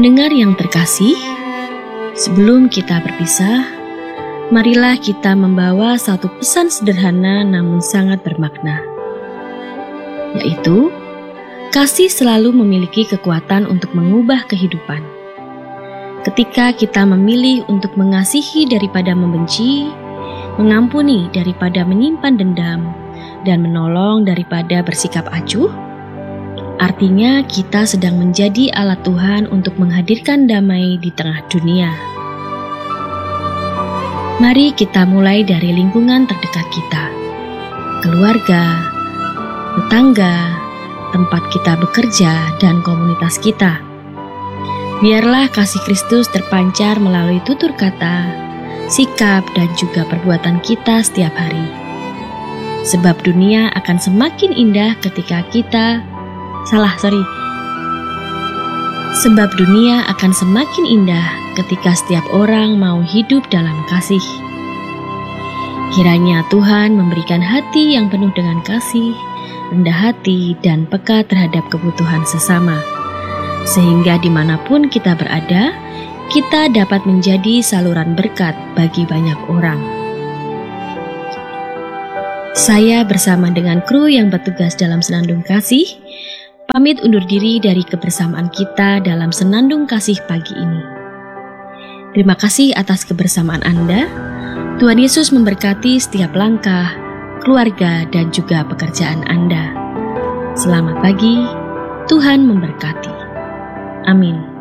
Pendengar yang terkasih, sebelum kita berpisah, marilah kita membawa satu pesan sederhana namun sangat bermakna, yaitu kasih selalu memiliki kekuatan untuk mengubah kehidupan. Ketika kita memilih untuk mengasihi daripada membenci, mengampuni daripada menyimpan dendam, dan menolong daripada bersikap acuh, artinya kita sedang menjadi alat Tuhan untuk menghadirkan damai di tengah dunia. Mari kita mulai dari lingkungan terdekat kita, keluarga, tetangga, tempat kita bekerja, dan komunitas kita. Biarlah kasih Kristus terpancar melalui tutur kata, sikap, dan juga perbuatan kita setiap hari. Sebab dunia akan semakin indah ketika Sebab dunia akan semakin indah ketika setiap orang mau hidup dalam kasih. Kiranya Tuhan memberikan hati yang penuh dengan kasih, rendah hati, dan peka terhadap kebutuhan sesama, sehingga dimanapun kita berada, kita dapat menjadi saluran berkat bagi banyak orang. Saya bersama dengan kru yang bertugas dalam Senandung Kasih, pamit undur diri dari kebersamaan kita dalam Senandung Kasih pagi ini. Terima kasih atas kebersamaan Anda. Tuhan Yesus memberkati setiap langkah, keluarga, dan juga pekerjaan Anda. Selamat pagi, Tuhan memberkati. Amin.